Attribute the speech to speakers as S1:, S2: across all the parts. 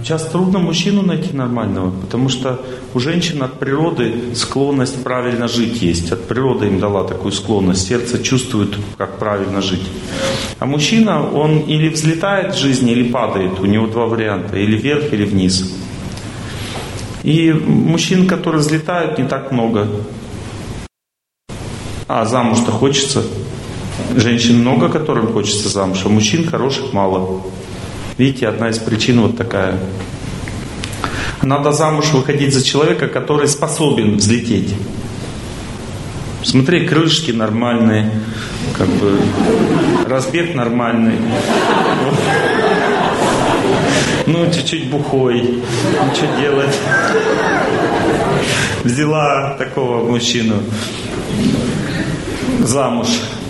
S1: Сейчас трудно мужчину найти нормального, потому что у женщин от природы склонность правильно жить есть. От природы им дала такую склонность. Сердце чувствует, как правильно жить. А мужчина, он или взлетает в жизни, или падает. У него два варианта. Или вверх, или вниз. И мужчин, которые взлетают, не так много. А замуж-то хочется. Женщин много, которым хочется замуж, а мужчин хороших мало. Видите, одна из причин вот такая. Надо замуж выходить за человека, который способен взлететь. Смотри, крылышки нормальные, как бы разбег нормальный. Ну, чуть-чуть бухой. Ну, что делать? Взяла такого мужчину замуж.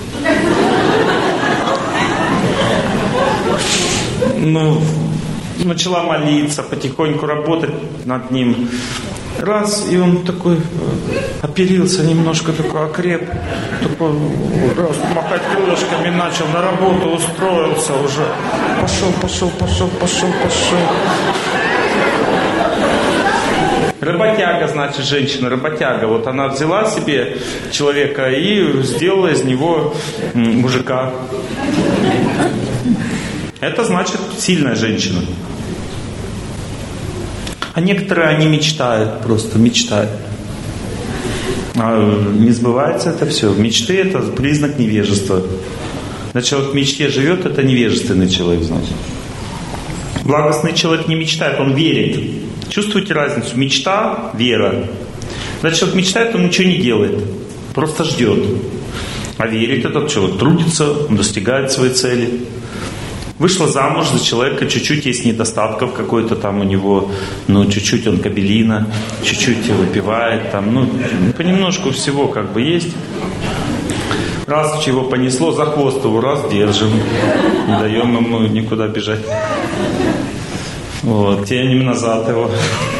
S1: Ну, начала молиться, потихоньку работать над ним. Раз, и он такой оперился немножко, такой окреп, такой раз, махать крылышками начал, на работу устроился уже. Пошел. Работяга, значит, женщина, работяга. Вот она взяла себе человека и сделала из него мужика. Это значит сильная женщина. А некоторые, они мечтают, просто мечтают. А не сбывается это все. Мечты — это признак невежества. Когда человек в мечте живет, это невежественный человек, значит. Благостный человек не мечтает, он верит. Чувствуете разницу? Мечта, вера. Когда человек мечтает, он ничего не делает. Просто ждет. А верит этот человек, трудится, он достигает своей цели. Вышла замуж за человека, чуть-чуть есть недостатков какой-то там у него, ну, чуть-чуть он кабелина, чуть-чуть выпивает, там, ну, понемножку всего как бы есть. Раз чего понесло, за хвост его раз держим, не даем ему никуда бежать. Вот, тянем назад его.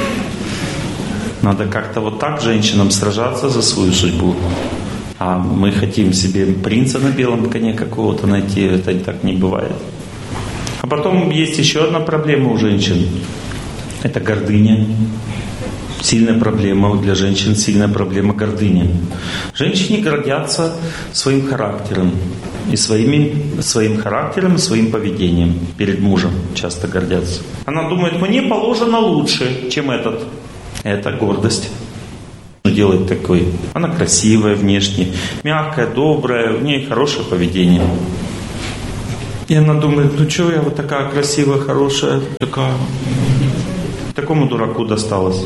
S1: Надо как-то вот так женщинам сражаться за свою судьбу. А мы хотим себе принца на белом коне какого-то найти, это так не бывает. А потом есть еще одна проблема у женщин. Это гордыня. Сильная проблема для женщин, сильная проблема гордыни. Женщины гордятся своим характером. И своим характером, и своим поведением перед мужем часто гордятся. Она думает, мне положено лучше, чем этот. Это гордость. Делает такой. Она красивая внешне, мягкая, добрая, у нее хорошее поведение. И она думает, ну что я вот такая красивая, хорошая, такая. Такому дураку досталось.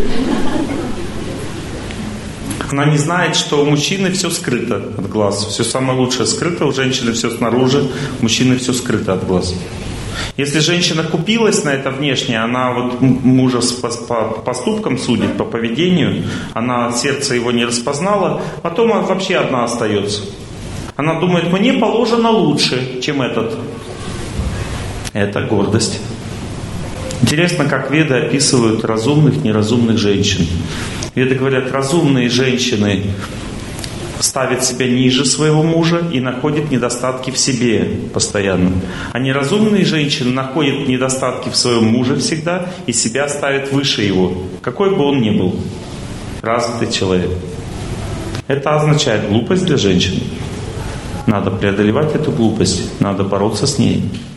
S1: Она не знает, что у мужчины все скрыто от глаз. Все самое лучшее скрыто, у женщины все снаружи, у мужчины все скрыто от глаз. Если женщина купилась на это внешнее, она вот мужа по поступкам судит, по поведению, она сердце его не распознала, потом она вообще одна остается. Она думает, мне положено лучше, чем этот. Это гордость. Интересно, как веды описывают разумных, неразумных женщин. Веды говорят, разумные женщины ставят себя ниже своего мужа и находят недостатки в себе постоянно. А неразумные женщины находят недостатки в своем муже всегда и себя ставят выше его, какой бы он ни был. Развитый человек. Это означает глупость для женщин. Надо преодолевать эту глупость, надо бороться с ней.